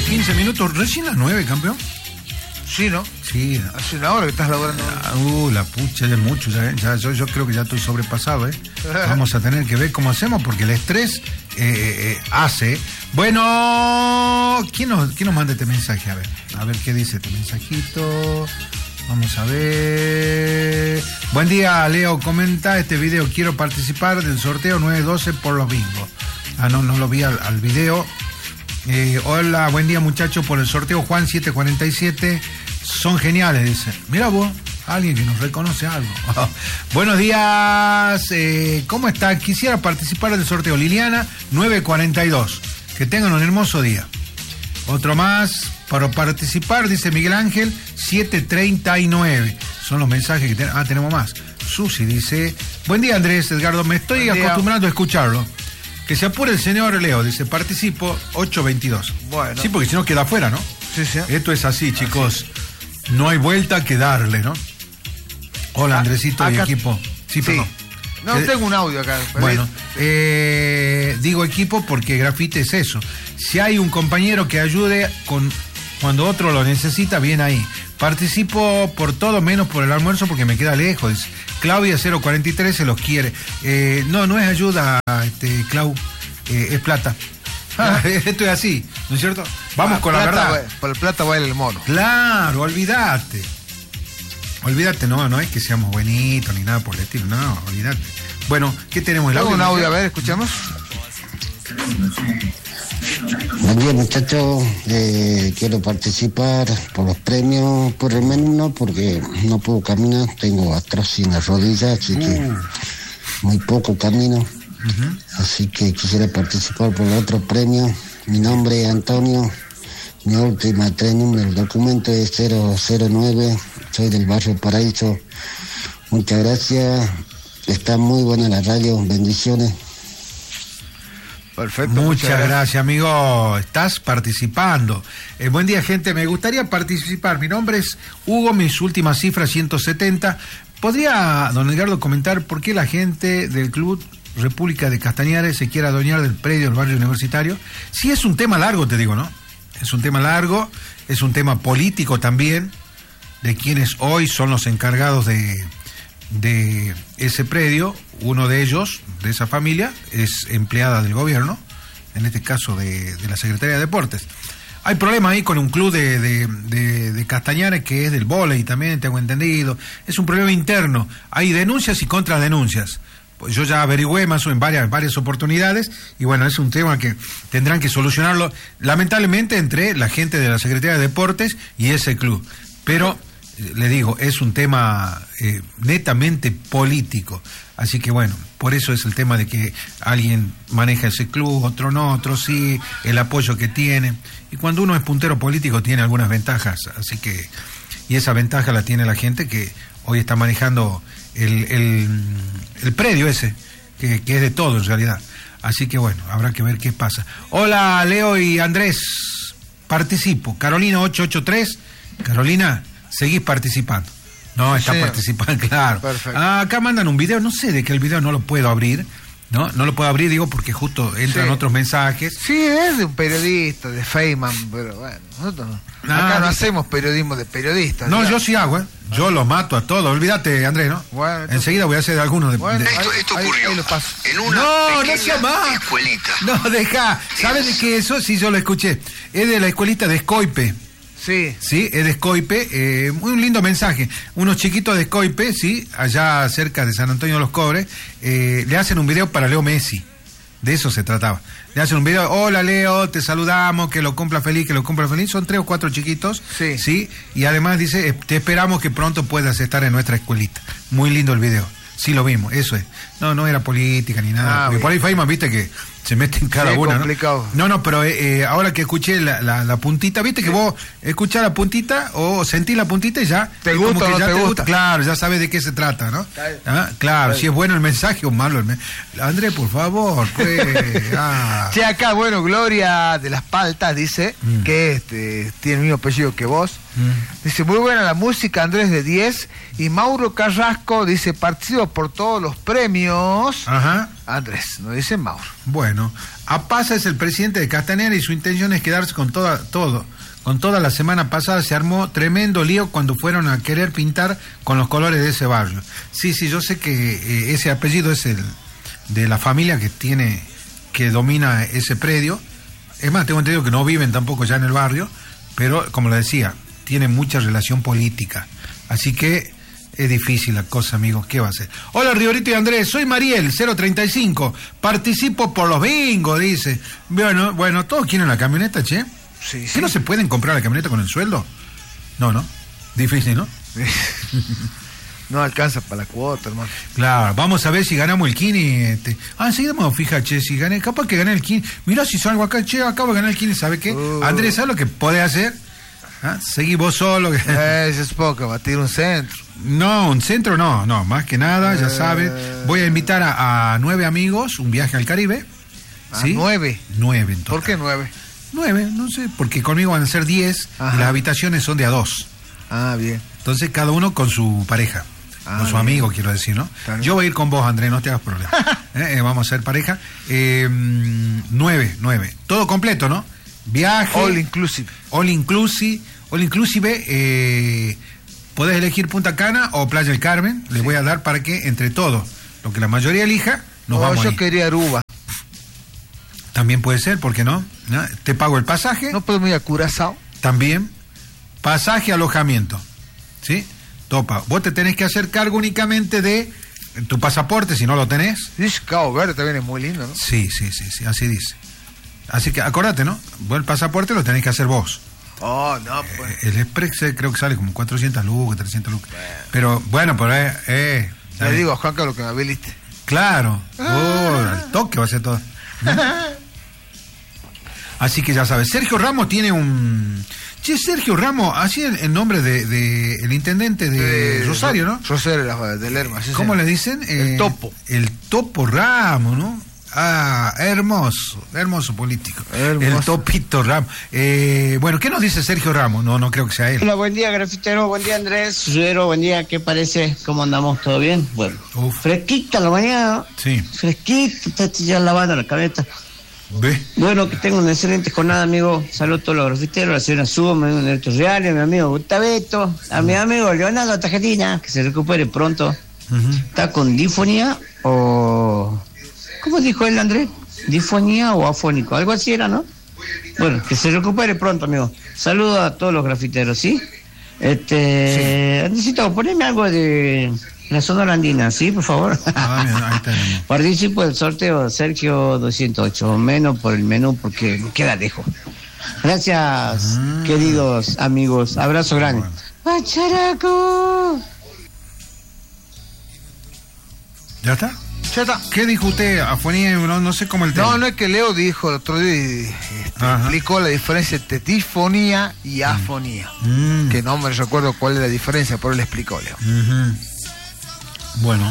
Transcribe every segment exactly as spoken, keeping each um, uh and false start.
quince minutos, recién las nueve, campeón. Sí, ¿no? Sí. Hace una hora que estás laburando. Uh, la pucha, ya es mucho, ya, ya, yo, yo creo que ya estoy sobrepasado, ¿eh? Vamos a tener que ver cómo hacemos, porque el estrés eh, eh, hace. Bueno, ¿quién nos, ¿quién nos manda este mensaje? A ver, a ver qué dice este mensajito. Vamos a ver. Buen día, Leo, comenta este video. Quiero participar del sorteo nueve doce por los bingos. Ah, no, no lo vi al, al video. Eh, hola, buen día, muchachos, por el sorteo Juan siete cuarenta y siete. Son geniales, dice. Mira vos, alguien que nos reconoce algo. Buenos días, eh, ¿cómo está? Quisiera participar del sorteo Liliana nueve cuarenta y dos. Que tengan un hermoso día. Otro más, para participar, dice Miguel Ángel, siete treinta y nueve. Son los mensajes que tenemos. Ah, tenemos más. Susi dice, buen día, Andrés, Edgardo, me estoy acostumbrando a escucharlo. Que se apure el señor Leo, dice, participo ocho veintidós. Bueno. Sí, porque si no queda afuera, ¿no? Sí, sí. Esto es así, chicos. Así. No hay vuelta que darle, ¿no? Hola, Andresito acá, y equipo. Sí, sí. Perdón. No, eh, tengo un audio acá. Bueno, eh, digo equipo porque grafite es eso. Si hay un compañero que ayude con cuando otro lo necesita, bien ahí. Participo por todo menos por el almuerzo porque me queda lejos. Dice. Claudia cero cuarenta y tres se los quiere. Eh, no, no es ayuda, este, Clau, eh, es plata. Ah, esto es así, ¿no es cierto? Vamos ah, con plata, la verdad. Por el plata baila el mono. Claro, olvídate. Olvídate, no, no es que seamos buenitos ni nada por el estilo, no, olvídate. Bueno, ¿qué tenemos? ¿El audio? un audio, a ver, escuchamos. Buen día, muchachos. Eh, quiero participar por los premios, por el menos no, porque no puedo caminar, tengo artrosis en la rodilla, así uh. que muy poco camino. Uh-huh. Así que quisiera participar por el otro premio. Mi nombre es Antonio, mi última tres números del documento es cero cero nueve, soy del barrio Paraíso. Muchas gracias, está muy buena la radio, bendiciones. Perfecto. Muchas, muchas gracias. gracias, amigo. Estás participando. Eh, buen día, gente. Me gustaría participar. Mi nombre es Hugo, mis últimas cifras ciento setenta. ¿Podría, don Edgardo, comentar por qué la gente del Club República de Castañares se quiere adueñar del predio del barrio universitario? Sí, es un tema largo, te digo, ¿no? Es un tema largo, es un tema político también, de quienes hoy son los encargados de, de ese predio. Uno de ellos, de esa familia, es empleada del gobierno, en este caso de, de la Secretaría de Deportes. Hay problemas ahí con un club de, de, de, de Castañares que es del vóley también, tengo entendido. Es un problema interno. Hay denuncias y contradenuncias. Pues yo ya averigüé más o en varias, varias oportunidades y bueno, es un tema que tendrán que solucionarlo lamentablemente entre la gente de la Secretaría de Deportes y ese club. Pero, le digo, es un tema eh, netamente político. Así que bueno, por eso es el tema de que alguien maneja ese club, otro no, otro sí, el apoyo que tiene. Y cuando uno es puntero político tiene algunas ventajas, así que, y esa ventaja la tiene la gente que hoy está manejando el, el, el predio ese, que, que es de todo en realidad. Así que bueno, habrá que ver qué pasa. Hola, Leo y Andrés, participo. Carolina ocho ocho tres, Carolina, seguís participando. No, está sí. participando, claro. Perfecto. Ah, acá mandan un video, no sé de qué el video no lo puedo abrir, ¿no? No lo puedo abrir, digo, porque justo entran sí. otros mensajes. Sí, es de un periodista, de Feynman, pero bueno, nosotros no. Ah, acá no hacemos periodismo de periodistas. No, digamos. Yo sí hago, ¿eh? Yo los mato a todos, olvídate, Andrés, ¿no? Bueno, entonces, enseguida voy a hacer de algunos de... Bueno, de... Esto, esto ocurrió ahí, ahí en una no, pequeña no más. escuelita. No, deja. ¿Sabes de qué eso? Sí, yo lo escuché. Es de la escuelita de Escoipe. Sí. Sí, es de Escoipe, eh, un lindo mensaje. Unos chiquitos de Escoipe, sí, allá cerca de San Antonio de los Cobres, eh, le hacen un video para Leo Messi. De eso se trataba. Le hacen un video, hola Leo, te saludamos, que lo cumpla feliz, que lo cumpla feliz. Son tres o cuatro chiquitos, sí, sí, y además dice, te esperamos que pronto puedas estar en nuestra escuelita. Muy lindo el video. Sí, lo vimos, eso es. No, no era política ni nada. Ah, por ahí Feynman, viste que se mete en cada sí, una, complicado. ¿no? No, no, pero eh, ahora que escuché la, la, la puntita, viste que vos escuchás la puntita o sentís la puntita y ya... ¿Te gusta como que o no ya te, te gusta? gusta? Claro, ya sabes de qué se trata, ¿no? ¿Ah? Claro, si es bueno el mensaje o malo el mensaje. Andrés, por favor, pues... Ah. Che, acá, bueno, Gloria de las Paltas dice mm. que este, tiene el mismo apellido que vos. Mm. Dice, muy buena la música, Andrés de diez. Y Mauro Carrasco dice, partido por todos los premios. Ajá. Andrés, nos dice Mauro. Bueno, Apaza es el presidente de Castanera y su intención es quedarse con toda, todo. Con toda la semana pasada se armó tremendo lío cuando fueron a querer pintar con los colores de ese barrio. Sí, sí, yo sé que eh, ese apellido es el de la familia que tiene, que domina ese predio. Es más, tengo entendido que no viven tampoco ya en el barrio, pero como le decía, tiene mucha relación política. Así que es difícil la cosa, amigos. ¿Qué va a hacer? Hola, Riorito y Andrés. Soy Mariel, cero treinta y cinco. Participo por los bingos, dice. Bueno, bueno, todos quieren la camioneta, che. Sí, ¿Qué sí. no se pueden comprar la camioneta con el sueldo? No, ¿no? Difícil, ¿no? No alcanza para la cuota, hermano. Claro, vamos a ver si ganamos el Kini. Este. Ah, enseguida me fija, che, si gané, capaz que gané el Kini. Mirá si salgo acá, che, acabo de ganar el Kini, ¿sabe qué? Uh. Andrés, ¿sabes lo que podés hacer? ¿Ah? Seguí vos solo. Eh, es poco, batir un centro. No, un centro no, no, más que nada, ya Eh. sabes. Voy a invitar a, a nueve amigos, un viaje al Caribe. ¿A ¿Sí? nueve? Nueve en total. ¿Por qué nueve? Nueve, no sé, porque conmigo van a ser diez y Ajá. las habitaciones son de a dos. Ah, bien. Entonces cada uno con su pareja, Ah, con su bien. amigo, quiero decir, ¿no? Claro. Yo voy a ir con vos, Andrés, no te hagas problema. Eh, eh, vamos a ser pareja. Eh, nueve, nueve. Todo completo, ¿no? Viaje. All inclusive. All inclusive. All inclusive. Eh, podés elegir Punta Cana o Playa del Carmen. Les voy a dar para que entre todos, lo que la mayoría elija, nos Oh, vamos yo ahí. quería Aruba. También puede ser, ¿por qué no? ¿No? Te pago el pasaje. ¿No podemos ir a Curazao? También. Pasaje, alojamiento. ¿Sí? Topa. Vos te tenés que hacer cargo únicamente de tu pasaporte, si no lo tenés. Dice Cabo Verde también es muy lindo, ¿no? Sí, sí, sí, sí, así dice. Así que acordate, ¿no? Vos el pasaporte lo tenés que hacer vos. Oh, no, pues. Eh, el Express eh, creo que sale como cuatrocientas lucas, trescientas lucas. Pero bueno, pero eh, eh Le ¿sabes? digo a Juan Carlos que me habilite. Claro. Oh, al toque va a ser todo. ¿no? Así que ya sabes, Sergio Ramos tiene un... Che, Sergio Ramos, así el, el nombre de, de el intendente de Eh, Rosario, ¿no? Rosario la- de Lerma, sí, ¿Cómo señor. le dicen? El Eh, Topo. El Topo Ramos, ¿no? Ah, hermoso, hermoso político. Hermoso. El Topito Ramos. Eh, bueno, ¿qué nos dice Sergio Ramos? No, no creo que sea él. Hola, buen día, grafitero, buen día, Andrés, Sudero, buen día, ¿qué parece? ¿Cómo andamos? ¿Todo bien? Bueno, Uf. fresquita la mañana, Sí. fresquita, está ya lavando la cabeza. Ve. Bueno, que tengo una excelente jornada, amigo. Saludos a todos los grafiteros, a la señora Subo, a mi amigo Neto Real, a mi amigo Gustaveto, a mi amigo Leonardo Tajetina, que se recupere pronto. Ujú. ¿Está con difonía o...? ¿Cómo dijo él, Andrés? ¿Difonía o afónico? Algo así era, ¿no? Bueno, que se recupere pronto, amigo. Saludos a todos los grafiteros, ¿sí? Este... Necesito ponerme algo de la Sonora Andina, ¿sí? Por favor. Ah, mira, ahí tenemos. Participo del sorteo Sergio doscientos ocho, menos por el menú porque me queda lejos. Gracias, Mm. queridos amigos. Abrazo grande. Bueno. ¡Pacharaco! ¿Ya está? Ya está. ¿Qué dijo usted? Afonía, no, no sé cómo el tema. No, no es que Leo dijo el otro día, y, este, Ajá. explicó la diferencia entre difonía y afonía. Mm. Que no me recuerdo cuál es la diferencia, pero él explicó, Leo. Ujú. Bueno.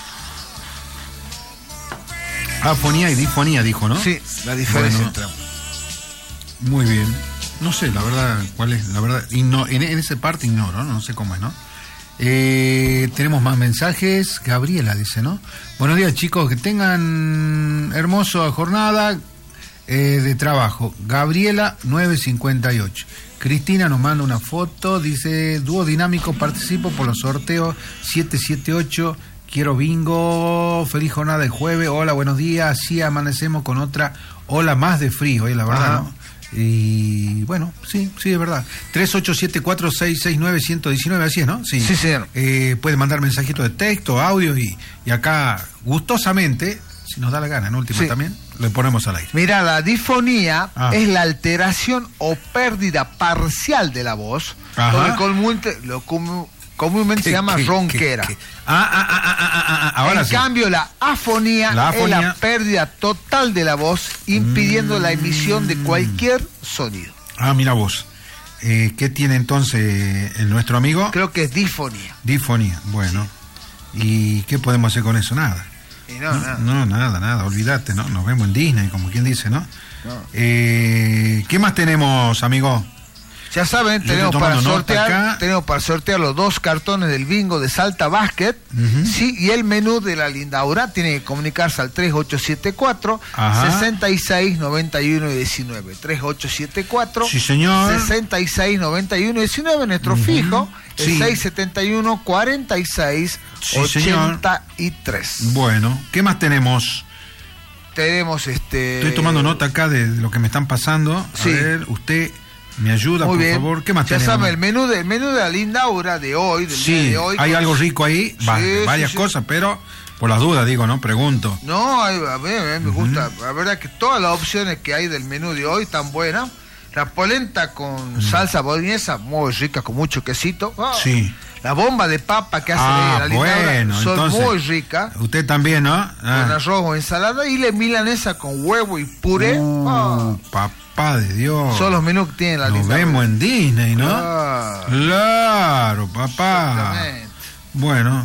Afonía y difonía, dijo, ¿no? Sí, la diferencia Bueno. entre ambos. Muy bien. No sé, la verdad, cuál es, la verdad, igno- en, en esa parte ignoro, ¿no? No sé cómo es, ¿no? Eh, tenemos más mensajes. Gabriela dice, ¿no? Buenos días, chicos, que tengan hermosa jornada eh, de trabajo. Gabriela nueve cincuenta y ocho. Cristina nos manda una foto, dice, dúo dinámico, participo por los sorteos siete siete ocho. Quiero bingo, feliz jornada de jueves, hola, buenos días, así amanecemos con otra ola más de frío, eh, la verdad, Ajá. ¿no? Y bueno, sí, sí, es verdad. tres ocho siete cuatro seis seis nueve uno uno nueve, así es, ¿no? Sí, Sí, señor. Eh, puede mandar mensajitos de texto, audio y, y acá, gustosamente, si nos da la gana, en última Sí. también, le ponemos al aire. Mira, la difonía Ah. es la alteración o pérdida parcial de la voz, Ajá. lo que comúnmente, lo comu- comúnmente se ¿Qué, llama qué, ronquera. qué, qué? Ah, ah, ah, ah, ah, ah, ah, ahora en sí. cambio, la afonía, La es afonía. la pérdida total de la voz, impidiendo Mm. la emisión de cualquier sonido. Ah, mira vos. Eh, ¿Qué tiene entonces el nuestro amigo? Creo que es difonía. Difonía. Bueno. ¿Y qué podemos hacer con eso? Nada. Y no, No, nada. no, nada, nada. Olvídate, ¿no? Nos vemos en Disney, como quien dice, ¿no? No. Eh, ¿Qué más tenemos, amigo? Ya saben, Yo tenemos estoy para tomando nota sortear, acá. tenemos para sortear los dos cartones del bingo de Salta Basket, Ujú. sí, y el menú de la Lindaura. Tiene que comunicarse al tres ocho siete cuatro, Ajá. seis seis, nueve uno, diecinueve. tres ocho siete cuatro, Sí, señor. seis seis, nueve uno, diecinueve. Nuestro fijo es Sí. seis siete uno, cuatro seis, Sí, señor. ochenta y tres. Bueno, ¿qué más tenemos? Tenemos este. Estoy tomando nota acá de lo que me están pasando. A Sí. ver, usted me ayuda, Muy por bien. favor. ¿Qué más Ya tenemos? saben, el menú, de, el menú de la Lindaura de hoy, del día Sí, de hoy. hay con- algo rico ahí, Sí, va- sí, varias sí. cosas, pero por las dudas digo, ¿no? Pregunto. No, hay- a mí, a mí me gusta. La verdad que todas las opciones que hay del menú de hoy están buenas. La polenta con salsa boloñesa, muy rica, con mucho quesito. Ah, Sí. La bomba de papa que hace Ah, la Lindaura bueno, son entonces, muy ricas. Usted también, ¿no? Con Ah. arroz o ensalada. Y la milanesa con huevo y puré. Uh, Ah, papá de Dios. son los menús que tiene la Nos Lindaura. vemos en Disney, ¿no? Ah, Claro, papá. exactamente. Bueno,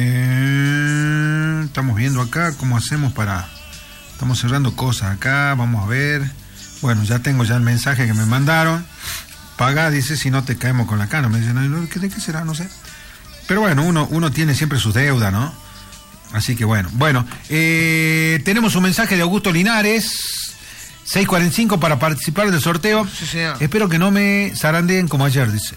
eh, estamos viendo acá cómo hacemos para... Estamos cerrando cosas acá, vamos a ver. Bueno, ya tengo ya el mensaje que me mandaron. Paga, dice, si no te caemos con la cana. Me dicen, "Ay, no, ¿qué- ¿de qué será? No sé. Pero bueno, uno, uno tiene siempre sus deudas, ¿no? Así que bueno. Bueno, eh, tenemos un mensaje de Augusto Linares. seis cuarenta y cinco para participar del sorteo. Sí, señor. Espero que no me zarandeen como ayer, dice.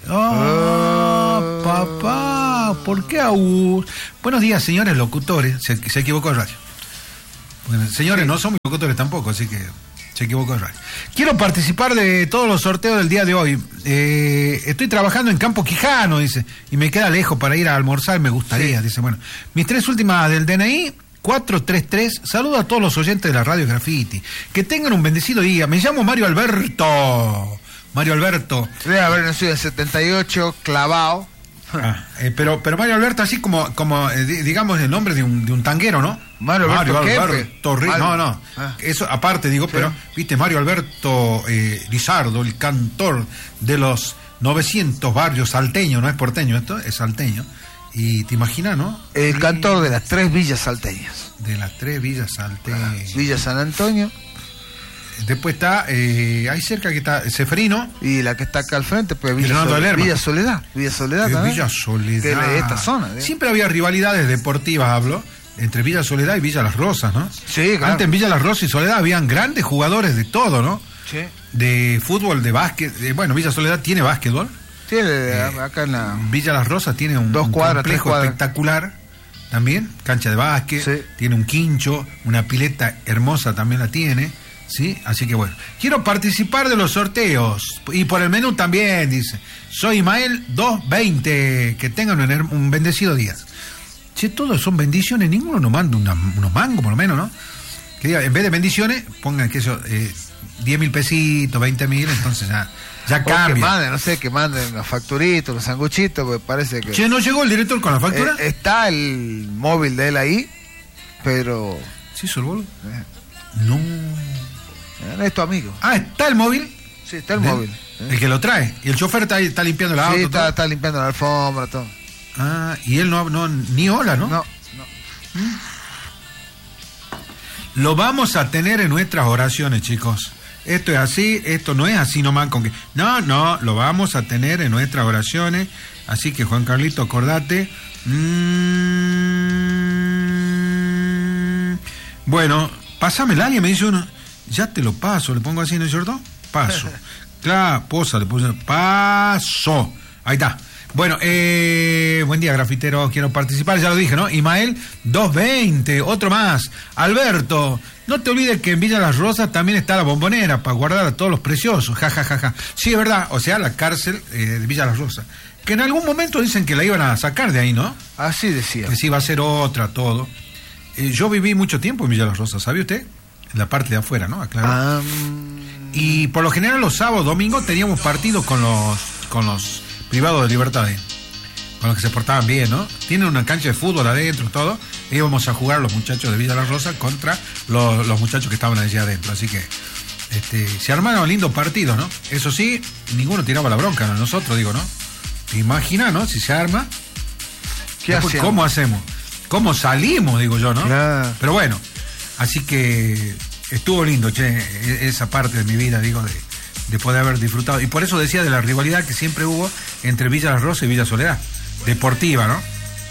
¡Oh, papá! ¿Por qué Augusto? Buenos días, señores locutores. Se, se equivocó el radio. Bueno, señores, no somos locutores tampoco, así que se equivocó el radio. Quiero participar de todos los sorteos del día de hoy. Eh, estoy trabajando en Campo Quijano, dice, y me queda lejos para ir a almorzar, me gustaría, Sí. dice. Bueno, mis tres últimas del D N I, cuatro tres tres. Saludo a todos los oyentes de la Radio Graffiti. Que tengan un bendecido día. Me llamo Mario Alberto. Mario Alberto. Debe haber nacido en setenta y ocho, clavado. Ah, eh, pero, pero Mario Alberto, así como, como eh, di- digamos el nombre de un, de un tanguero, ¿no? Mario Alberto Kempe. Alberto Ri- Mario- No, no. Ah. Eso aparte, digo, Sí. pero, viste, Mario Alberto eh, Lizardo, el cantor de los novecientos barrios salteños, no es porteño esto, es salteño. Y te imaginas, ¿no? El cantor de las tres villas salteñas. De las tres villas salteñas. Villa San Antonio Después está, eh, ahí cerca que está Seferino. y la que está acá al frente, pues Villa, Leonardo Sol- de Lerma. Villa Soledad. Villa Soledad Eh, también. Villa Soledad. Que es de esta zona. ¿eh? Siempre había rivalidades deportivas, hablo, entre Villa Soledad y Villa Las Rosas, ¿no? Sí, claro. Antes en Villa Las Rosas y Soledad habían grandes jugadores de todo, ¿no? Sí. De fútbol, de básquet. de- bueno, Villa Soledad tiene básquetbol. Sí, de- acá en la... Villa Las Rosas tiene un, Dos un cuadras, tres complejo cuadras. espectacular también, cancha de básquet, Sí. tiene un quincho, una pileta hermosa también la tiene, ¿sí? Así que bueno, quiero participar de los sorteos y por el menú también, dice. Soy Ismael doscientos veinte, que tengan un, her- un bendecido día. Che, todos son bendiciones, ninguno nos manda una- unos mangos por lo menos, ¿no? Que diga, en vez de bendiciones, pongan que eso, eh, diez mil pesitos, veinte mil, entonces ya, ya O que cambia. manden, no sé, que manden los facturitos, los sanguchitos, pues parece que... Che, ¿no llegó el director con la factura? Eh, está el móvil de él ahí, pero... ¿Sí hizo el bolo? eh, No. es tu amigo. Ah, ¿está el móvil? Sí, está el ¿De- móvil. ¿eh? El que lo trae. Y el chofer está ahí, está limpiando el auto. Sí, está, todo. está limpiando la alfombra, todo. Ah, y él no, no, ni hola, ¿no? No, no. Lo vamos a tener en nuestras oraciones, chicos. Esto es así, esto no es así nomás con que... No, no, lo vamos a tener en nuestras oraciones. Así que, Juan Carlito, acordate. Mm, bueno, pásame el alguien, me dice uno. Ya te lo paso, le pongo así, ¿no es cierto? Paso. Claro, posa, le puse paso. Ahí está. Bueno, eh, buen día, grafitero. Quiero participar, ya lo dije, ¿no? Ismael, doscientos veinte, otro más. Alberto, no te olvides que en Villa Las Rosas también está la bombonera para guardar a todos los preciosos. Ja, ja, ja, ja. Sí, es verdad, o sea, la cárcel eh, de Villa Las Rosas. Que en algún momento dicen que la iban a sacar de ahí, ¿no? Así decía. Que sí iba a ser otra, todo. Eh, yo viví mucho tiempo en Villa Las Rosas, ¿sabe usted? En la parte de afuera, ¿no? Aclaro. Ah, mm, Y por lo general los sábados, domingos teníamos partidos con los con los privados de libertad, ¿eh? Con los que se portaban bien, ¿no? Tienen una cancha de fútbol adentro, todo. E íbamos a jugar los muchachos de Villa La Rosa contra los, los muchachos que estaban allí adentro. Así que este, se armaron lindos partidos, ¿no? Eso sí, ninguno tiraba la bronca, ¿no? Nosotros, digo, ¿no? ¿Te imaginas, no? Si se arma, ¿qué después, hacíamos? ¿cómo hacemos? ¿Cómo salimos, digo yo, no? Claro. Pero bueno, así que estuvo lindo, che, e- esa parte de mi vida, digo, de, después de haber disfrutado. Y por eso decía de la rivalidad que siempre hubo entre Villa Las Rosas y Villa Soledad, deportiva, ¿no?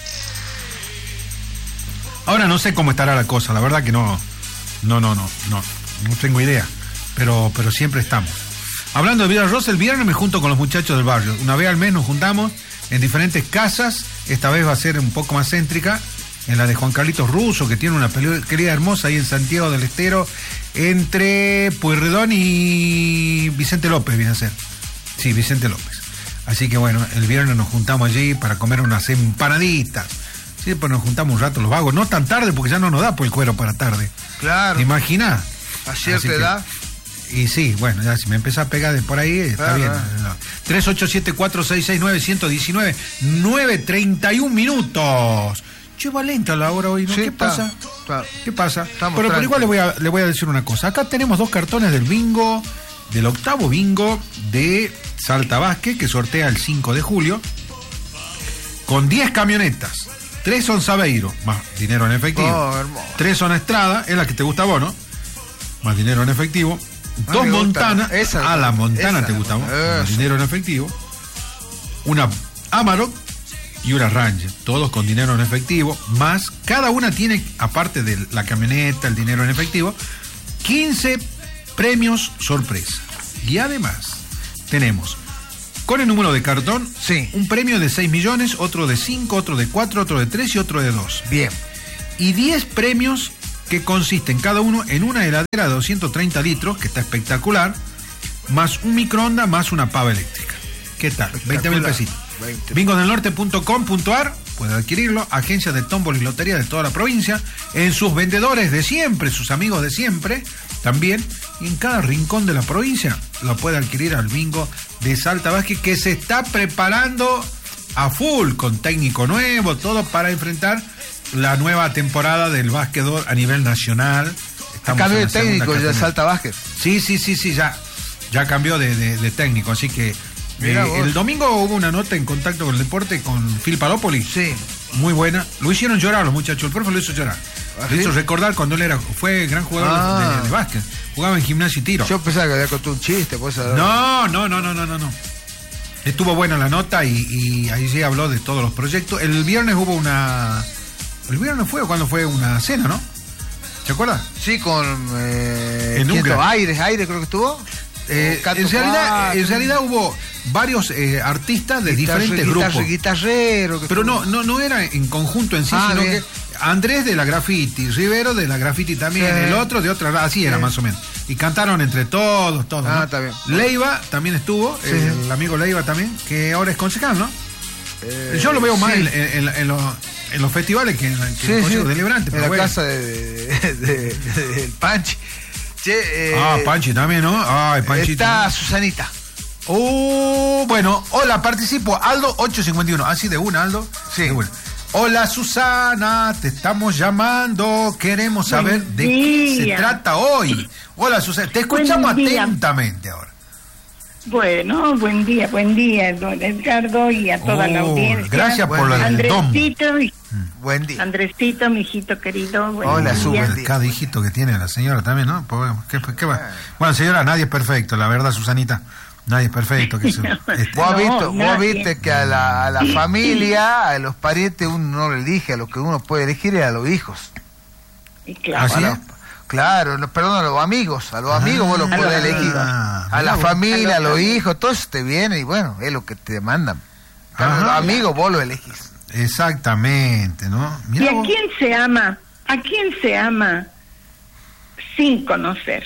Ahora no sé cómo estará la cosa, la verdad que no, no, no, no, no, no tengo idea, pero, pero siempre estamos. Hablando de Villa Las Rosas, el viernes me junto con los muchachos del barrio, una vez al mes nos juntamos en diferentes casas, esta vez va a ser un poco más céntrica, en la de Juan Carlitos Russo, que tiene una peluquería hermosa ahí en Santiago del Estero, entre Pueyrredón y Vicente López, viene a ser. Sí, Vicente López. Así que bueno, el viernes nos juntamos allí para comer unas empanaditas. Sí, pues nos juntamos un rato los vagos, no tan tarde porque ya no nos da por el cuero para tarde. Claro. ¿Te imaginas? A cierta edad. Y sí, bueno, ya si me empieza a pegar de por ahí, está claro, bien. claro. tres ocho siete cuatro seis seis nueve uno uno nueve, nueve treinta y un minutos. Che, va lenta la hora hoy, ¿no? Sí, ¿Qué está, pasa? está. ¿Qué pasa? Estamos Pero por tranquilos. igual le voy, a, le voy a decir una cosa. Acá tenemos dos cartones del bingo, del octavo bingo de Salta Vázquez, que sortea el cinco de julio, con diez camionetas. Tres son Sabeiro, más dinero en efectivo. Oh, hermoso. Tres son Estrada, es la que te gusta a vos, ¿no? Más dinero en efectivo. Ah, Dos me gusta. Montana. Esa, ah, la Montana esa, te gusta a vos. eso. Más dinero en efectivo. Una Amarok y una Ranger. Todos con dinero en efectivo. Más, cada una tiene, aparte de la camioneta, el dinero en efectivo, quince premios sorpresa. Y además, tenemos con el número de cartón, sí, un premio de seis millones, otro de cinco, otro de cuatro, otro de tres y otro de dos. Bien. Y diez premios que consisten cada uno en una heladera de doscientos treinta litros, que está espectacular, más un microondas, más una pava eléctrica. ¿Qué tal? veinte mil pesitos. bingo del norte punto com punto a r, puede adquirirlo, agencias de tómbola y lotería de toda la provincia, en sus vendedores de siempre, sus amigos de siempre, también, y en cada rincón de la provincia lo puede adquirir al bingo de Salta Vázquez, que se está preparando a full, con técnico nuevo, todo para enfrentar la nueva temporada del básquetbol a nivel nacional. Estamos Cambio en de la segunda técnico ya categoría. Salta Vázquez. Sí, sí, sí, sí, ya, ya cambió de, de, de técnico, así que Mirá eh, vos. el domingo hubo una nota en Contacto con el Deporte con Phil Palópoli. Sí. Muy buena. Lo hicieron llorar los muchachos, el profe lo hizo llorar. ¿Ah, Lo sí? hizo recordar cuando él era, fue gran jugador Ah. de, de básquet. Jugaba en Gimnasia y Tiro. Yo pensaba que había contado un chiste, pues. No, no, no, no, no, no, no. Estuvo buena la nota y, y ahí sí habló de todos los proyectos. El viernes hubo una... ¿El viernes fue o cuando fue una cena, no? ¿Se acuerda? Sí, con... Eh, En ¿quién Ucra. estuvo? Aires, Aires creo que estuvo. Eh, Cato en, realidad, Cuatro. en realidad hubo varios eh, artistas de Guitarre- diferentes guitarre- grupos. Guitarrero. que Pero estuvo. no, no, no era en conjunto en sí, Ah, sino bien. que Andrés de la Graffiti, Rivero de la Graffiti también, Sí. el otro de otra, así era Sí. más o menos. Y cantaron entre todos, todos. Ah, ¿no? está bien. Leiva también estuvo, Sí. el amigo Leiva también, que ahora es concejal, ¿no? Eh, Yo lo veo más sí. en, en- en- en los, en los festivales que en, que en Sí, el sí. Consejo Deliberante. En pero la bueno. casa de, de, de- de- del Panchi. Che, eh, Ah, Panchi también, ¿no? Ay, Panchi. Está Susanita. Oh, bueno, hola, participo. Aldo ocho cincuenta y uno. Así de una, Aldo. Sí. De una. Hola, Susana, te estamos llamando. Queremos saber Buen de qué se día. trata hoy. Hola, Susana. Te escuchamos Buen día. atentamente ahora. Bueno, buen día, buen día, don Edgardo, y a toda la Oh, audiencia. gracias por Buen la día. del dom. Andresito, mi- Buen día. Andresito, mi hijito querido, buen Hola, día. Su, buen día. Cada hijito que tiene la señora también, ¿no? Pues, ¿qué- qué va? Bueno, señora, nadie es perfecto, la verdad, Susanita. Nadie es perfecto. Que se, este, Vos has No, visto, vos nadie. viste que a la, a la familia, a los parientes, uno no le elige, a los que uno puede elegir es a los hijos. Y claro, ¿Ah, sí? A los- claro, no, perdón, a los amigos, a los amigos vos los Ah, podés a los elegir. amigos. A Mirá la vos. familia, a A los los amigos. hijos, todos te vienen y bueno, es lo que te mandan. Pero Ajá. los amigos vos los elegís. Exactamente, ¿no? ¿Y Mirá a vos. quién se ama? ¿A quién se ama sin conocer?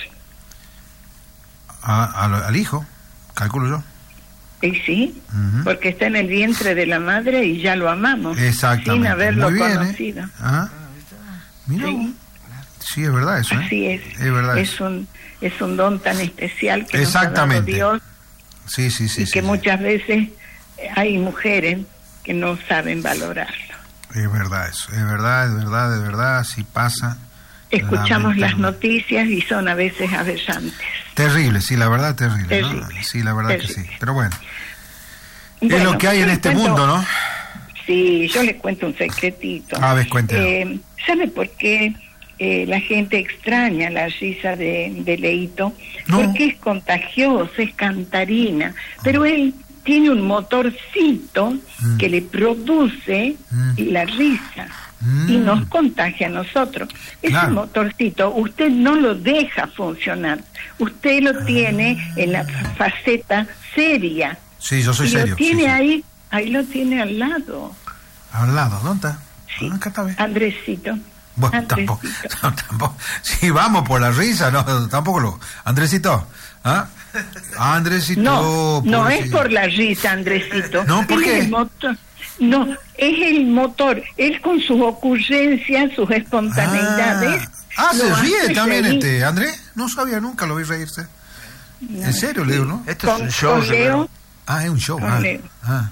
A- a lo- al hijo, calculo yo. Y sí, Ujú. porque está en el vientre de la madre y ya lo amamos, Exactamente. sin haberlo Muy bien, ¿eh? conocido. Ajá. Mira Sí. vos. Sí, es verdad eso, ¿eh? Así es. Es verdad Es eso. un, es un don tan especial que Exactamente. nos ha dado Dios. Sí, sí, sí. y sí, que sí. muchas veces hay mujeres que no saben valorarlo. Es verdad eso, es verdad, es verdad, es verdad, sí pasa. Escuchamos las Lamentablemente. noticias y son a veces aberrantes. Terrible, sí, la verdad, terrible, ¿no? Terrible, Sí, la verdad que sí. terrible. Pero bueno, es Bueno, lo que hay yo en les este cuento- mundo, ¿no? Sí, yo les cuento un secretito. A ver, cuéntelo. Eh, ¿Sabe por qué eh, la gente extraña la risa de, de Leito, No. porque es contagiosa, es cantarina, pero él tiene un motorcito Mm. que le produce Mm. la risa Mm. y nos contagia a nosotros. Ese Claro. motorcito usted no lo deja funcionar, usted lo tiene en la faceta seria. Sí, yo soy y serio. lo tiene sí, sí. ahí, ahí lo tiene al lado. Al lado, ¿dónde está? Sí. Acá está bien. Andresito. Bueno, Andresito. tampoco, tampoco. Sí, vamos por la risa, no, tampoco lo. Andresito, ¿ah? Andresito. No, no pobrecito. es por la risa, Andresito. No, ¿por Él qué? es el motor. No, es el motor. Él con sus ocurrencias, sus espontaneidades. Ah, ah, lo se ríe hace también reír. este, Andrés. No sabía, nunca lo vi reírse. No, ¿En serio, Leo, no? Esto es Con, un show, con Rivero. Leo Ah, es un show. Con Ah, Leo. ah.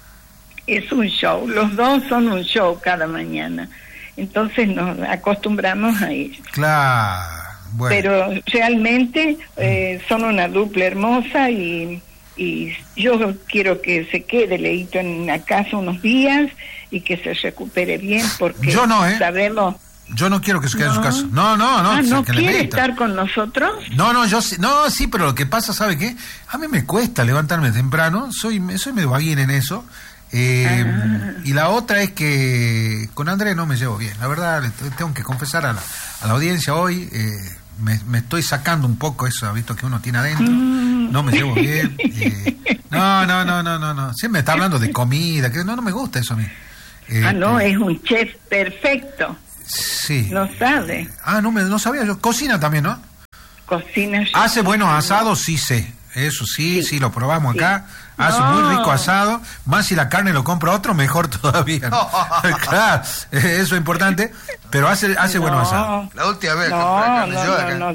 es un show. Los dos son un show cada mañana. Entonces nos acostumbramos a ir. Claro, bueno. Pero realmente eh, son una dupla hermosa y, y yo quiero que se quede Leito en la casa unos días y que se recupere bien porque Yo no, ¿eh? sabemos... Yo no quiero que se quede en su No. casa. No, no, no. ah, que se- ¿no que le quiere meta. estar con nosotros? No, no, yo sí, no, sí, pero lo que pasa, ¿sabe qué? A mí me cuesta levantarme temprano, soy, soy medio vaguín en eso. Eh, Ah. Y la otra es que con Andrés no me llevo bien. La verdad, le t- tengo que confesar a la, a la audiencia hoy, eh, me, me estoy sacando un poco eso, ¿ha visto? Que uno tiene adentro. Mm. No me llevo bien. eh, no, no, no, no, no, no. Siempre me está hablando de comida, que no, no me gusta eso a mí. Eh, ah, no, eh, es un chef perfecto. Sí. No sabe. Ah, no, me, no sabía yo. Cocina también, ¿no? Cocina. Hace buenos asados, sí sé. Eso sí, sí, Sí. lo probamos acá. Sí. Hace No. muy rico asado. Más si la carne lo compra otro, mejor todavía. ¿no? Claro, eh, eso es importante. Pero hace, hace No. buenos asados. La última vez que No, compré carne no, yo no, acá. no.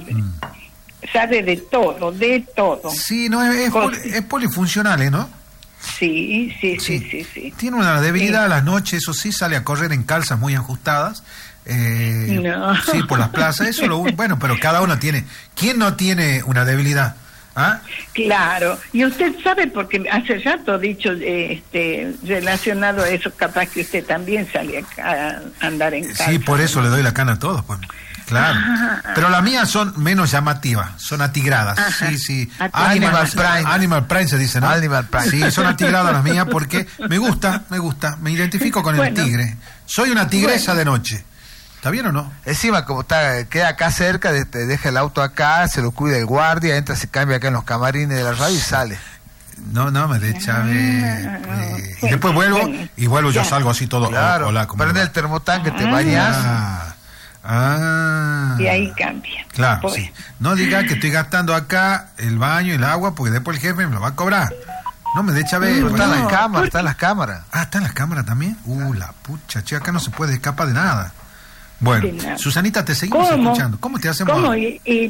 Sabe de todo, de todo. Sí, no, es, es, poli- es polifuncional, ¿eh, ¿no? Sí, sí, sí, sí, sí. Tiene una debilidad a las noches, eso sí, sale a correr en calzas muy ajustadas. Eh, No. Sí, por las plazas. Eso lo bueno, pero cada uno tiene. ¿Quién no tiene una debilidad? ¿Ah? Claro, y usted sabe, porque hace rato he dicho, eh, este, relacionado a eso, capaz que usted también sale a, a andar en casa. Sí, por eso le doy la cana a todos, pues. Claro. Ah. Pero las mías son menos llamativas, son atigradas. Ajá. Sí, sí. Atigradas. Animal Prime. Animal Prime se dice, ¿no? Animal Prime. Sí, son atigradas las mías porque me gusta, me gusta. Me identifico con Bueno. el tigre. Soy una tigresa Bueno. de noche. ¿Está bien o no? Encima, como está, queda acá cerca, de- te deja el auto acá, se lo cuida el guardia, entra, se cambia acá en los camarines de la radio y sale. No, no, me de chave. Ah, eh, y bueno, después vuelvo bueno, y vuelvo, yo ya. salgo así todo. Claro, Hola, ¿cómo prende le el va? termotanque, te Ah. bañas. Ah, ah. Y ahí cambia. Claro, Pues, sí. No diga que estoy gastando acá el baño y el agua porque después el jefe me lo va a cobrar. No me dé chave. Pero bueno. están no, las cámaras, ¿por están las cámaras. Ah, ¿están las cámaras también? Uh, la pucha, che, acá no se puede escapar de nada. Bueno, De nada. Susanita, te seguimos ¿Cómo? escuchando. ¿Cómo te hacemos? ¿Cómo? Y, y,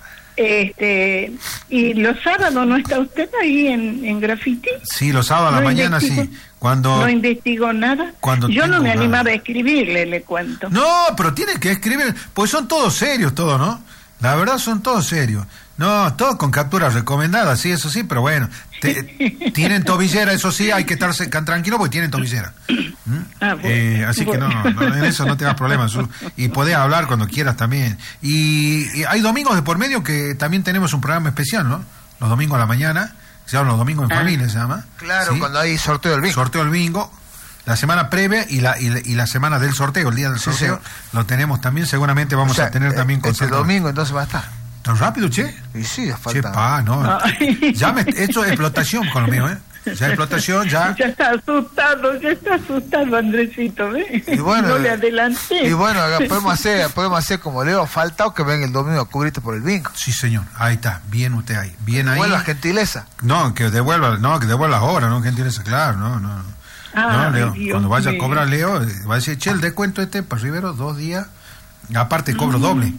este, y los sábados no está usted ahí en, en graffiti. Sí, los sábados a la No mañana, investigo- sí. Cuando... No investigó nada. Cuando Yo no tengo me ganas. animaba a escribirle, le cuento. No, pero tiene que escribir, pues son todos serios, todos, ¿no? La verdad son todos serios. No, todos con capturas recomendadas, sí, eso sí, pero bueno. te- tienen tobillera, eso sí, hay que estar se- tranquilo porque tienen tobillera. ¿Mm? Ah, bueno. Eh, así que no, Bueno. no, en eso no te das problemas. Su- Y podés hablar cuando quieras también. Y, y hay domingos de por medio que también tenemos un programa especial, ¿no? Los domingos a la mañana, se llama Los Domingos en Ah. Familia, se llama. Claro, ¿Sí? cuando hay sorteo del bingo. Sorteo del bingo, la semana previa y la, y la, y la semana del sorteo, el día del Sí, sorteo, sí. lo tenemos también, seguramente vamos O sea, a tener también eh, este consulta. domingo entonces va a estar. ¿Tan rápido, che? Y sí, Che, falta. pa, no. Ay. Ya me, esto es explotación con lo mío, ¿eh? Ya explotación, ya. Ya está asustado, ya está asustado, Andresito, ¿ves? Y bueno, no le adelanté. Y bueno, acá podemos hacer, podemos hacer como Leo, faltado que venga el domingo a cubrirte por el bingo. Sí, señor. Ahí está. Bien usted ahí. Bien ahí. Vuelva gentileza. No, que devuelva, no, que devuelva las horas, no, gentileza, claro, no, no. No, Ay, Leo, Dios cuando vaya a mío. cobrar Leo, eh, va a decir, che, el descuento este para Rivero, dos días, aparte cobro Mm. doble.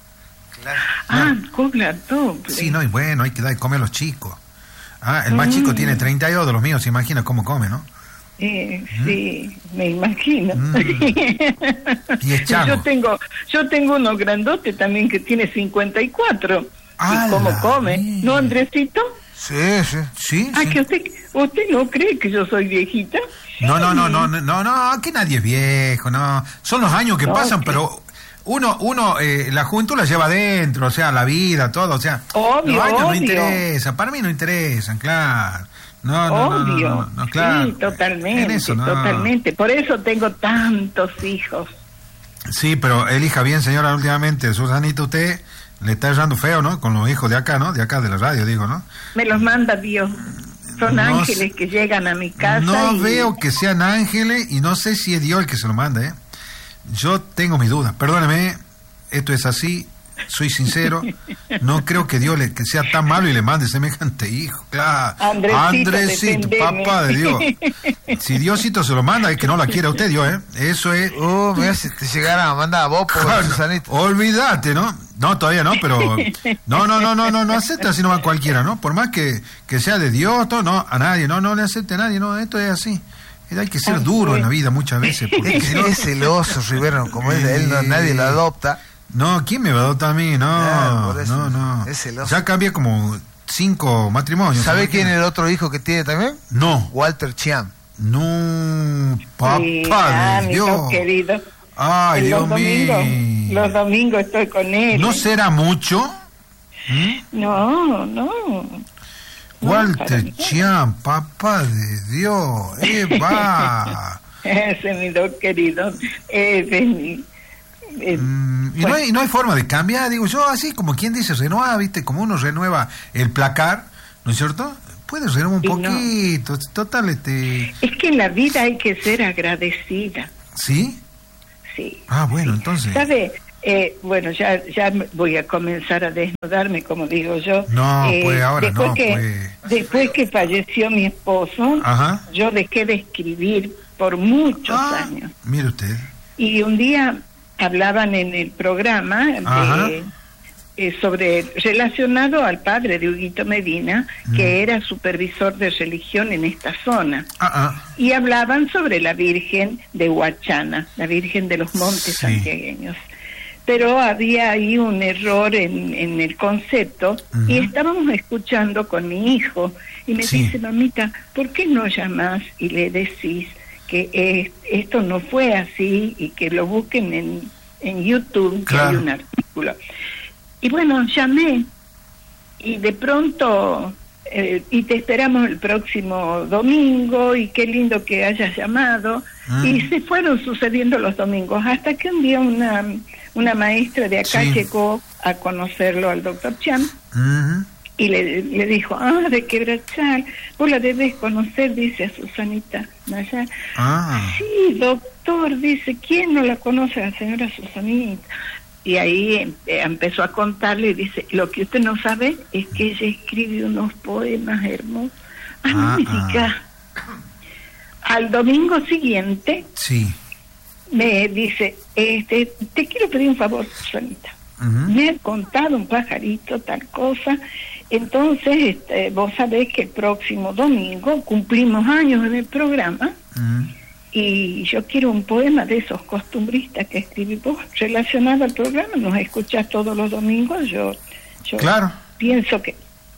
Ah, cobra doble. Sí, no, y bueno, hay que dar de comer a los chicos. Ah, el más Mm. chico tiene treinta y dos de los míos, se imagina cómo come, ¿no? Eh, sí, me imagino. Mm. Y es chango. yo tengo, yo tengo uno grandote también que tiene cincuenta y cuatro. ¡A ¿Y cómo la come? mierda! ¿No, Andresito? Sí, sí. Sí, Ah, sí. que usted, usted no cree que yo soy viejita. No, no, no, Sí. no, no, no, no, aquí nadie es viejo, no. Son los años que No, pasan, que- pero uno, uno eh, la juventud la lleva adentro, o sea, la vida, todo, o sea, obvio, los años no obvio. interesan, para mí no interesan, claro. No, no, Obvio, no, no, no, claro. sí, totalmente, En eso, no. totalmente. Por eso tengo tantos hijos. Sí, pero elija bien, señora, últimamente, Susanita, usted le está errando feo, ¿no? Con los hijos de acá, ¿no? De acá, de la radio, digo, ¿no? Me los manda Dios. Son No ángeles sé- que llegan a mi casa. No y... veo que sean ángeles y no sé si es Dios el que se lo manda, ¿eh? Yo tengo mis dudas. Perdóneme, esto es así, soy sincero. No creo que Dios le que sea tan malo y le mande semejante hijo. Claro. Andresito, Andresito, defendeme. papá de Dios. Si Diosito se lo manda, es que no la quiere a usted, Dios, ¿eh? Eso es. Uh, mira si te llegaran a mandar a vos, por Claro, Susanita. olvídate, ¿no? No, todavía no, pero... No, no, no, no, no, no acepta así nomás cualquiera, ¿no? Por más que, que sea de Dios, todo, no, a nadie, no, no le acepte a nadie, no, esto es así. Hay que ser duro en la vida muchas veces. Porque Es si que no, es celoso, Rivero, como es de él, no, nadie lo adopta. no, ¿quién me va a adoptar a mí? No, Claro, por eso, no, no. es celoso. Ya cambié como cinco matrimonios. ¿Sabe ¿no? quién es el otro hijo que tiene también? No, Walter Chiam. no, papá Sí, ah, de mi Dios. Dios querido. Ay, los Dios domingos, mío. los domingos estoy con él. ¿No será mucho? No, no. No, para Walter nada. Chiam, papá de Dios, Eva. Ese es mi Dios querido. Ese es mi... eh, Mm, y no hay, no hay forma de cambiar, digo yo, así como quien dice renovar, viste, como uno renueva el placar, ¿no es cierto? Puede renovar un Y no. poquito, total, este... Es que en la vida hay que ser agradecida. ¿Sí? Sí. Ah, bueno, entonces... ¿Sabe? Eh, bueno, ya ya voy a comenzar a desnudarme, como digo yo. No, Eh, pues ahora después no, que, pues. Después que falleció mi esposo, Ajá. yo dejé de escribir por muchos Ah, años. mire usted. Y un día hablaban en el programa Ajá. de, eh, sobre relacionado al padre de Huguito Medina, que era supervisor de religión en esta zona. Ah, ah. Y hablaban sobre la Virgen de Huachana, la Virgen de los Montes Sí. Santiagueños. Pero había ahí un error en, en el concepto, Ujú. y estábamos escuchando con mi hijo, y me Sí. dice, mamita, ¿por qué no llamás y le decís que eh, esto no fue así y que lo busquen en, en YouTube, que Claro. hay un artículo? Y bueno, llamé, y de pronto... Eh, y te esperamos el próximo domingo, y qué lindo que hayas llamado. Mm. Y se fueron sucediendo los domingos, hasta que un día una, una maestra de acá Sí. llegó a conocerlo al doctor Chan, Ujú. y le, le dijo, ah, de Quebrachal, vos la debes conocer, dice a Susanita Nayar. Ah, Sí, doctor, dice, ¿quién no la conoce a la señora Susanita? Y ahí eh, empezó a contarle y dice, lo que usted no sabe es que ella escribe unos poemas hermosos. Ah, no Ah, me ah. diga. Al domingo siguiente sí. me dice, este, te quiero pedir un favor, Susanita. Ujú. Me ha contado un pajarito tal cosa. Entonces, este, vos sabés que el próximo domingo cumplimos años en el programa. Ujú. Y yo quiero un poema de esos costumbristas que escribí vos, relacionado al programa. Nos escuchás todos los domingos. Yo, yo Claro. pienso que...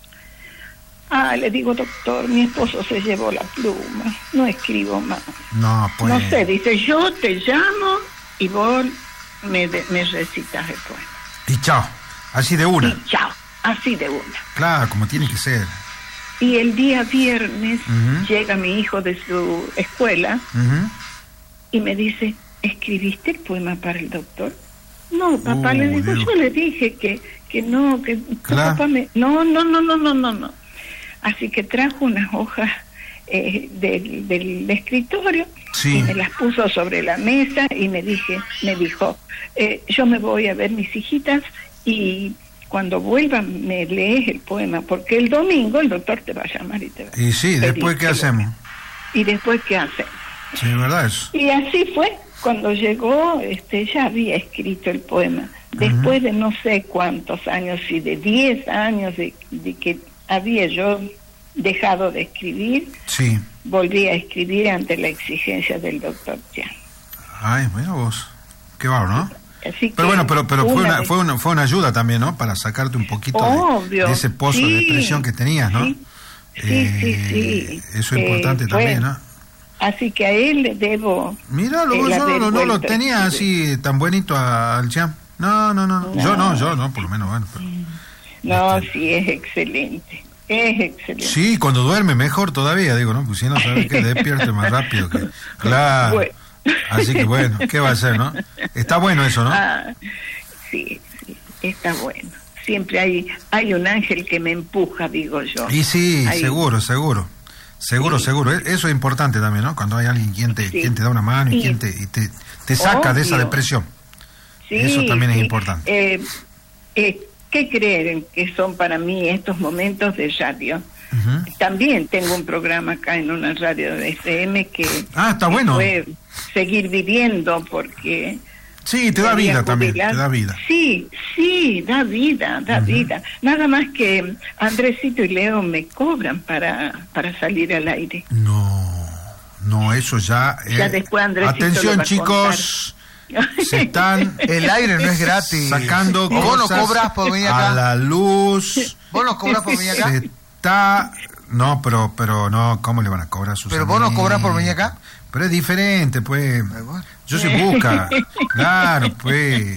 Ah, le digo, doctor, mi esposo se llevó la pluma. No escribo más. No, pues... No sé, dice, yo te llamo y vos me, de- me recitas el poema. Y chao, así de una. Y chao, así de una. Claro, como tiene que ser. Y el día viernes Ujú. llega mi hijo de su escuela Ujú. y me dice, ¿escribiste el poema para el doctor? No, papá, Uh, le digo, Dios. yo le dije que, que no, que tu Claro. papá me... No, no, no, no, no, no, no. Así que trajo unas hojas eh, del, del escritorio Sí. y me las puso sobre la mesa y me dije, me dijo, eh, yo me voy a ver mis hijitas y cuando vuelvan me lees el poema, porque el domingo el doctor te va a llamar y te va a Y sí, después, ¿qué pedir que lo- hacemos? Y después, ¿qué hacemos? Sí, ¿verdad eso? Y así fue, cuando llegó, este, ya había escrito el poema. Después de no sé cuántos años, si de diez años de, de que había yo dejado de escribir, Sí. volví a escribir ante la exigencia del doctor Chan. Ay, bueno, vos. Qué bárbaro, ¿no? Así que Pero bueno, pero, pero fue, una, vez- fue, una, fue una ayuda también, ¿no? Para sacarte un poquito de- Obvio, de, ese pozo de sí, depresión que tenías, ¿no? sí, sí, sí, Eh, sí. Eso es Eh, importante fue- también, ¿no? Así que a él le debo. Mira, lo, el yo no, haber no, no lo vuelto tenía a así tan bonito a- al Cham. No, no, no, no, No. yo no, yo no, por lo menos, bueno. Pero, No, Este- sí, es excelente. Es excelente. sí, cuando duerme mejor todavía, digo, ¿no? Pues si no sabe que despierte más rápido que... Claro. Bueno. Así que bueno, ¿qué va a hacer, no? Está bueno eso, ¿no? Ah, sí, sí, está bueno. Siempre hay hay un ángel que me empuja, digo yo. Y sí, Hay- seguro, seguro. Seguro, Sí. seguro. E- Eso es importante también, ¿no? Cuando hay alguien quien te, Sí. quien te da una mano y Sí. quien te, y te, te saca de esa Obvio. depresión. Sí, Eso también es sí. importante. Eh, eh, ¿Qué creen que son para mí estos momentos de radio? Ujú. También tengo un programa acá en una radio de F M que, Ah, está que bueno. fue seguir viviendo porque Sí, te da quería vida también, jubilar. te da vida. Sí, sí, da vida, da vida. Nada más que Andresito y Leo me cobran para, para salir al aire. No, no, eso ya... Ya eh, después Andresito lo atención, va a chicos, se están El aire no es gratis. sacando O vos no cosas cobras por venir a acá. la luz. Vos no cobras por venir acá. Se está... No, pero, pero no, ¿cómo le van a cobrar a sus Pero vos no amigos? cobras por venir acá. Pero es diferente, pues. Ay, bueno. Yo soy busca. Claro, pues.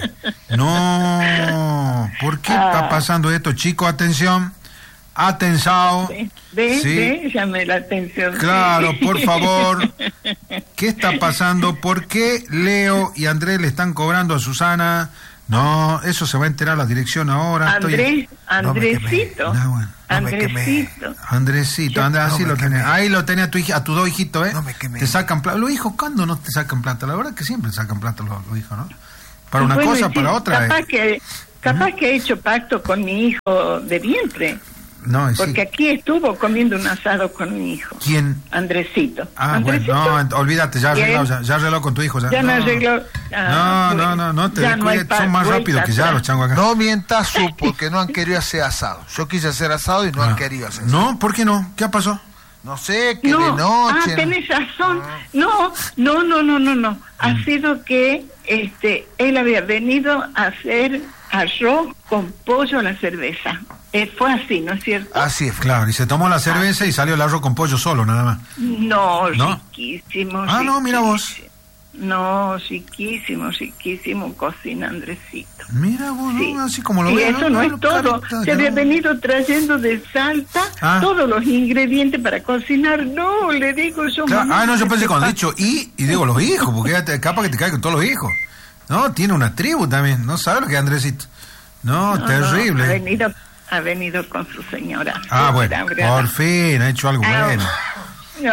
No. ¿Por qué Ah. está pasando esto, chicos? Atención. Atención. ¿Ve? ¿Ve? Sí. ¿Ve? Llamé la atención. Claro, sí. por favor. ¿Qué está pasando? ¿Por qué Leo y Andrés le están cobrando a Susana? No, eso se va a enterar la dirección ahora. Estoy- Andrés, No me quemé. Andresito. No, bueno. No me quemé. Andresito. Andresito, anda, No así me lo tenés. quemé. Ahí lo tenés a tu hija, a tus dos hijitos, ¿eh? No me quemé. Te sacan plata. Los hijos, ¿cuándo no te sacan plata? La verdad que siempre sacan plata los, los hijos, ¿no? Para una Bueno, cosa, sí, para otra. Capaz, eh. que, capaz que he hecho pacto con mi hijo de vientre. No, sí. Porque aquí estuvo comiendo un asado con mi hijo. ¿Quién? Andresito. Ah, Andresito. bueno, no, ent- olvídate, ya ¿Quién? arregló, ya, ya arregló con tu hijo. Ya, Ya no. me arregló. Ah, No, bueno. no, no, no, te Ya no hay descuides, son más vuelta rápidos que ya atrás. los changos acá. No mientas, Su, porque no han querido hacer asado. Yo quise hacer asado y no Ah. han querido hacer asado. No, ¿por qué no? ¿Qué pasó? No sé, que No, de noche. ah, tenés razón. No, no, no, no, no, no. Mm. Ha sido que este él había venido a hacer arroz con pollo a la cerveza. Eh, fue así, ¿no es cierto? Así es. Claro, y se tomó la cerveza y salió el arroz con pollo solo, nada más. No, ¿No? riquísimo. Ah, no, mira vos. riquísimo. No, riquísimo, riquísimo cocina Andresito. Mira vos, ¿no? Sí. Así como lo y veo. eso no, es todo. carita, Se había no. venido trayendo de Salta Ah. todos los ingredientes para cocinar. No, le digo yo. Claro. mamá, Ah, no, yo ¿qué pensé te cuando he pasa? dicho y, y digo los hijos, porque ya te, capaz que te cae con todos los hijos. No, tiene una tribu también, no sabes lo que es Andresito. No, No, terrible. no, ha venido, ha venido con su señora. Ah, bueno, Habrá- habrá- por fin ha hecho algo Ah, bueno. No.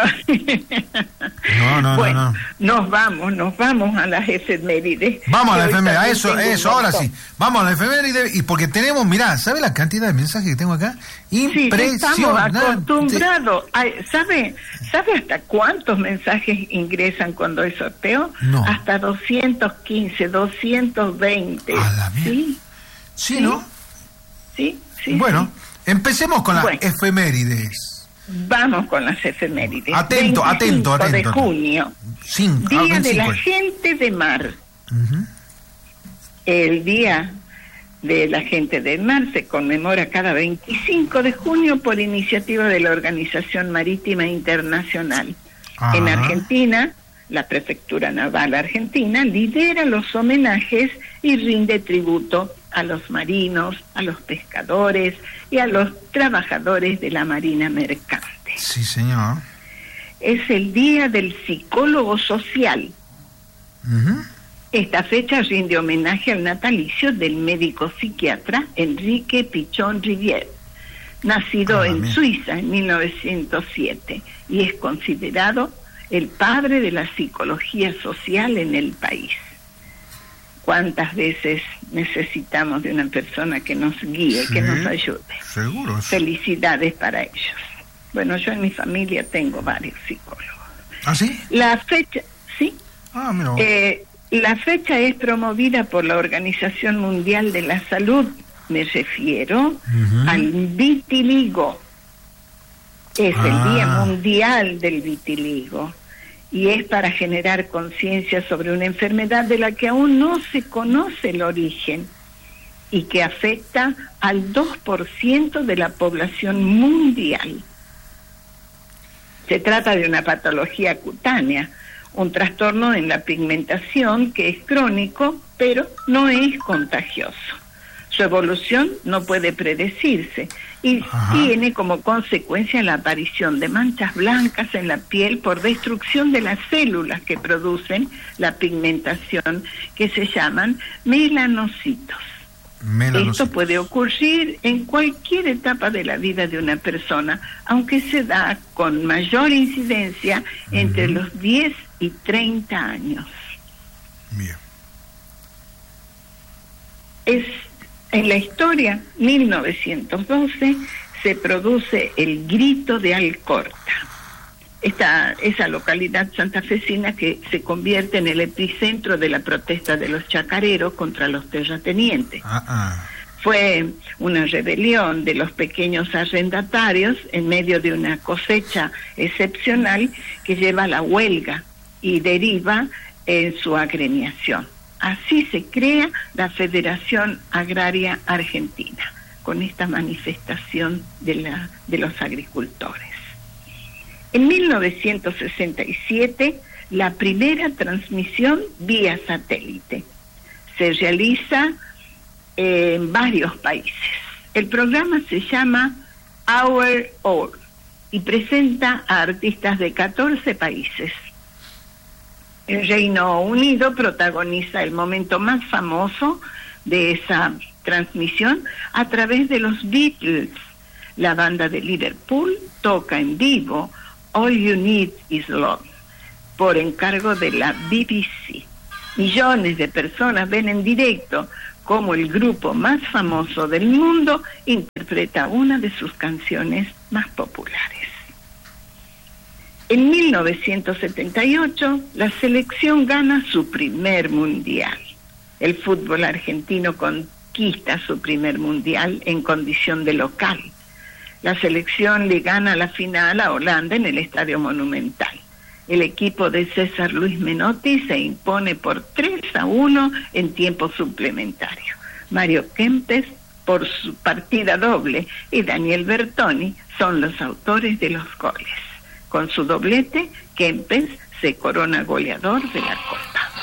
No, no, Bueno, no, no. nos vamos, nos vamos a las efemérides. Vamos a la Hoy efeméride, a también eso, tengo un eso, ahora montón. sí. Vamos a la efeméride, y porque tenemos, mirá, ¿sabe la cantidad de mensajes que tengo acá? Sí, ya estamos Impresionante. acostumbrados. Ay, ¿Sabe, ¿Sabe hasta cuántos mensajes ingresan cuando hay sorteo? No. Hasta doscientos quince, doscientos veinte. A la mierda. Sí, Sí, ¿no? sí, sí. Bueno, sí. empecemos con las Bueno. efemérides. Vamos con las efemérides. Atento, atento, veinticinco de atento. junio, Cinco, ah, Día de veinticinco. la Gente de Mar. Ujú. El Día de la Gente del Mar se conmemora cada veinticinco de junio por iniciativa de la Organización Marítima Internacional. Ajá. En Argentina, la Prefectura Naval Argentina lidera los homenajes y rinde tributo a los marinos, a los pescadores y a los trabajadores de la marina mercante. Sí, señor. Es el Día del Psicólogo Social. Ujú. Esta fecha rinde homenaje al natalicio del médico psiquiatra Enrique Pichon Rivière, nacido Ah, en bien. Suiza en mil novecientos siete y es considerado el padre de la psicología social en el país. ¿Cuántas veces necesitamos de una persona que nos guíe, que Sí, nos ayude? Seguro. sí. Felicidades para ellos. Bueno, yo en mi familia tengo varios psicólogos. ¿Ah, sí? La fecha, ¿sí? Ah, mira vos. Eh, la fecha es promovida por la Organización Mundial de la Salud. Me refiero Ujú. al vitiligo. Es Ah. el Día Mundial del Vitiligo y es para generar conciencia sobre una enfermedad de la que aún no se conoce el origen y que afecta al dos por ciento de la población mundial. Se trata de una patología cutánea, un trastorno en la pigmentación que es crónico, pero no es contagioso. Su evolución no puede predecirse y Ajá. tiene como consecuencia la aparición de manchas blancas en la piel por destrucción de las células que producen la pigmentación, que se llaman melanocitos. Melanocitos. Esto puede ocurrir en cualquier etapa de la vida de una persona, aunque se da con mayor incidencia uh-huh. entre los diez y treinta años. Bien. Es en la historia, mil novecientos doce, se produce el Grito de Alcorta. Esta, esa localidad santafesina que se convierte en el epicentro de la protesta de los chacareros contra los terratenientes. Uh-uh. Fue una rebelión de los pequeños arrendatarios en medio de una cosecha excepcional que lleva a la huelga y deriva en su agremiación. Así se crea la Federación Agraria Argentina, con esta manifestación de, la, de los agricultores. En mil novecientos sesenta y siete, la primera transmisión vía satélite se realiza en varios países. El programa se llama Our All y presenta a artistas de catorce países. El Reino Unido protagoniza el momento más famoso de esa transmisión a través de los Beatles. La banda de Liverpool toca en vivo All You Need Is Love por encargo de la B B C. Millones de personas ven en directo cómo el grupo más famoso del mundo interpreta una de sus canciones más populares. En mil novecientos setenta y ocho, la selección gana su primer mundial. El fútbol argentino conquista su primer mundial en condición de local. La selección le gana la final a Holanda en el Estadio Monumental. El equipo de César Luis Menotti se impone por tres a uno en tiempo suplementario. Mario Kempes por su partida doble y Daniel Bertoni son los autores de los goles. Con su doblete, Kempes se corona goleador de la Copa.